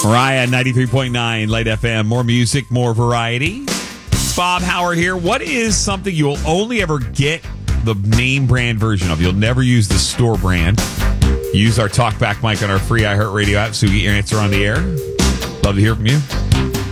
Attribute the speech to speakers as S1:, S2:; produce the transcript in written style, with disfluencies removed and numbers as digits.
S1: Mariah, 93.9 Light FM. More music, more variety. It's Bob Howard here. What is something you'll only ever get the name brand version of? You'll never use the store brand. Use our talkback mic on our free iHeartRadio app so you get your answer on the air. Love to hear from you.